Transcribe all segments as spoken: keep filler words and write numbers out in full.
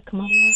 حياكم الله.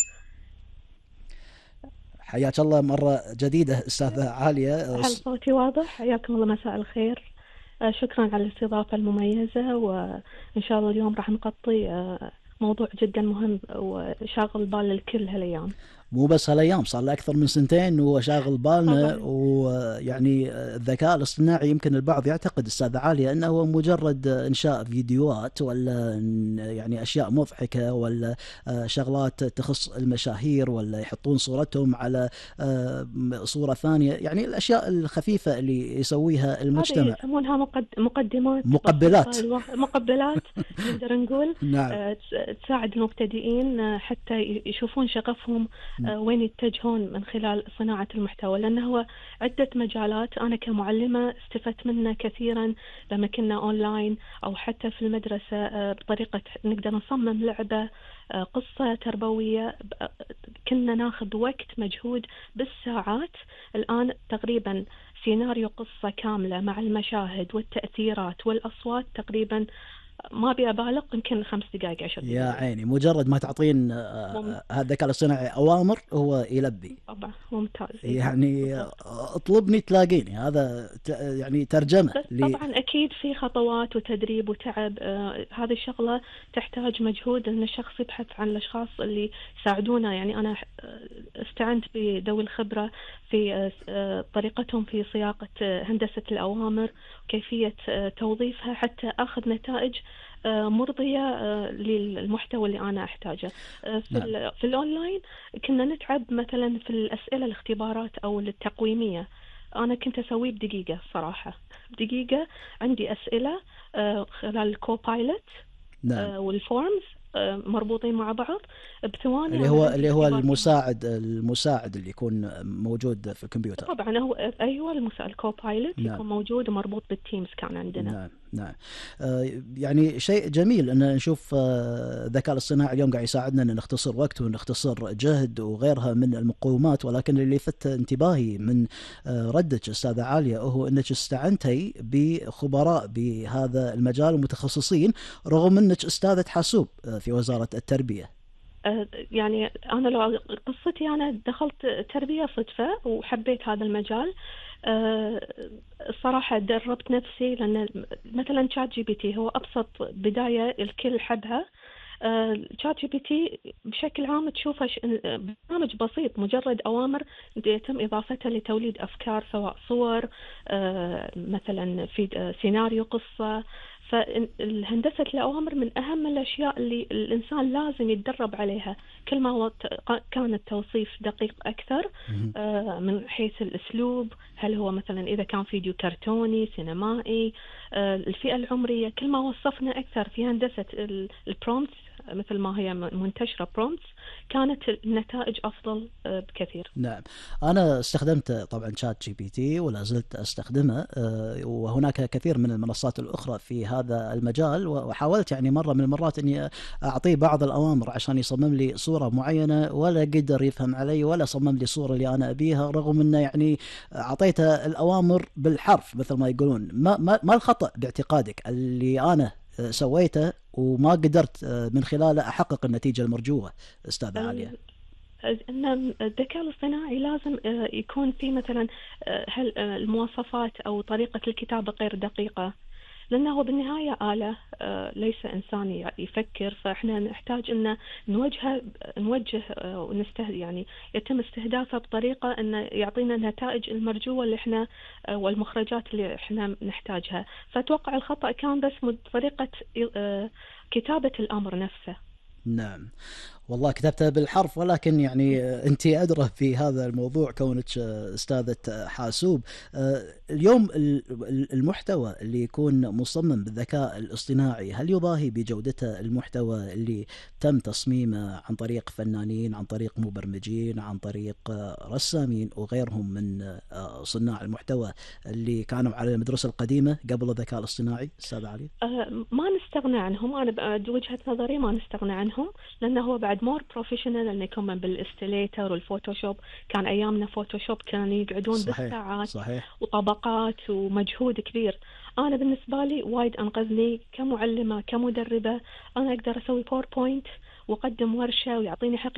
حياك الله مرة جديدة أستاذة عالية. هل صوتي واضح؟ حياكم الله، مساء الخير. آه، شكرا على الاستضافة المميزة، وإن شاء الله اليوم راح نغطي آه، موضوع جدا مهم وشاغل بال الكل هالأيام. مو بس هالايام، صار له اكثر من سنتين وشاغل بالنا. طبعا. ويعني الذكاء الاصطناعي يمكن البعض يعتقد استاذ عالية انه هو مجرد انشاء فيديوهات ولا يعني اشياء مضحكة ولا شغلات تخص المشاهير، ولا يحطون صورتهم على صورة ثانية، يعني الاشياء الخفيفة اللي يسويها هذه المجتمع. يسمونها مقد... مقدمات مقبلات. بسيطة، الو... مقبلات نقدر نقول. نعم. آه، تس- تساعد المبتدئين آه، حتى ي- يشوفون شغفهم آه، وين يتجهون من خلال صناعة المحتوى، لأنه هو عدة مجالات. أنا كمعلمة استفدت منه كثيرا لما كنا أونلاين أو حتى في المدرسة، آه، بطريقة نقدر نصمم لعبة، آه، قصة تربوية. ب- آه، كنا ناخذ وقت مجهود بالساعات. الآن تقريبا سيناريو قصة كاملة مع المشاهد والتأثيرات والأصوات تقريبا، ما أبي أبالغ، يمكن خمس دقائق عشر يا دقائق عيني، مجرد ما تعطين آه، مم... آه، هذا الذكاء الاصطناعي اوامر هو يلبي. طبعا ممتاز. إيه، يعني بالضبط. اطلبني تلاقيني، هذا ت- يعني ترجمة بس ل. طبعا أكيد في خطوات وتدريب وتعب. آه هذه الشغلة تحتاج مجهود، أن الشخص يبحث عن الأشخاص اللي يساعدونه. يعني أنا آه، استعنت بذوي الخبرة في آه آه، طريقتهم في صياغة آه، هندسة الأوامر، وكيفية آه، توظيفها حتى أخذ نتائج آه، مرضية آه، للمحتوى اللي أنا أحتاجه. آه، في نعم. ال- في الأونلاين كنا نتعب مثلا في الأسئلة الاختبارات أو التقويمية. أنا كنت أسويه بدقيقة صراحة، بدقيقة. عندي أسئلة آه، خلال الكوبايلوت نعم. والفورمز آه، مربوطين مع بعض. بثواني اللي أنا هو عندي اللي هو اختبار كامل. المساعد المساعد اللي يكون موجود في الكمبيوتر. طبعا هو أيوة، المسا الكوبايلوت نعم. يكون موجود ومربوط بالتيمز كان عندنا. نعم. نعم. آه، يعني شيء جميل ان نشوف آه، الذكاء الاصطناعي اليوم قاعد يساعدنا ان نختصر وقت ونختصر جهد وغيرها من المقومات. ولكن اللي لفت انتباهي من آه، ردك استاذة عالية هو انك استعنتي بخبراء بهذا المجال ومتخصصين، رغم انك استاذة حاسوب آه، في وزارة التربية. آه، يعني أنا لو قصتي، أنا دخلت تربية صدفة وحبيت هذا المجال. آه، الصراحة دربت نفسي، لأن مثلا شات جي بي تي هو أبسط بداية الكل حبها. آه، شات جي بي تي بشكل عام تشوفه ش- برنامج بسيط، مجرد أوامر يتم إضافتها لتوليد أفكار، سواء صور، آه، مثلا في آه، سيناريو قصة. فالهندسة الأوامر من أهم الأشياء اللي الإنسان لازم يتدرب عليها. كل ما هو ت- كان التوصيف دقيق أكثر مهم. آه، من حيث الأسلوب، هل هو مثلا إذا كان فيديو كرتوني سينمائي، آه، الفئة العمرية، كل ما وصفنا أكثر في هندسة البرومتس مثل ما هي منتشرة برومتس، كانت النتائج أفضل آه، بكثير. نعم. أنا استخدمت طبعا شات جي بي تي ولا زلت أستخدمه، آه، وهناك كثير من المنصات الأخرى في هذا المجال. وحاولت يعني مرة من المرات أني أعطيه بعض الأوامر عشان يصمم لي صورة معينة، ولا قدر يفهم علي ولا صمم لي الصورة اللي أنا أبيها، رغم أنه يعني أعطيته الأوامر بالحرف مثل ما يقولون. ما, ما, ما الخطأ باعتقادك اللي أنا سويته وما قدرت من خلاله أحقق النتيجة المرجوة أستاذة عالية؟ ال- أن الذكاء الاصطناعي لازم آه، يكون في مثلا آه، هل آه، المواصفات أو طريقة الكتابة غير دقيقة، لأنه هو بالنهاية آلة، آه، ليس إنسان ي- يفكر. فإحنا نحتاج أن نوجه نوجه آه، ونسته يعني يتم استهدافه بطريقة أن يعطينا النتائج المرجوة اللي إحنا آه، والمخرجات اللي إحنا نحتاجها. فأتوقع الخطأ كان بس من طريقة آه، كتابة الأمر نفسه. نعم. والله كتبتها بالحرف، ولكن يعني أنت أدرى في هذا الموضوع كونك أستاذة حاسوب. اليوم المحتوى اللي يكون مصمم بالذكاء الاصطناعي هل يضاهي بجودته المحتوى اللي تم تصميمه عن طريق فنانين، عن طريق مبرمجين، عن طريق رسامين وغيرهم من صناع المحتوى اللي كانوا على المدرسة القديمة قبل الذكاء الاصطناعي أستاذ علي؟ آه، ما نستغنى عنهم. أنا بعد وجهة نظري ما نستغنى عنهم، لأنه هو بعد مور بروفيشنال، أنه يكون بالإستيليتر والفوتوشوب. كان أيامنا فوتوشوب كانوا يقعدون صحيح. بالساعات صحيح. وطبقات ومجهود كبير. أنا بالنسبة لي وايد أنقذني كمعلمة كمدربة. أنا أقدر أسوي باوربوينت وأقدم ورشة ويعطيني حق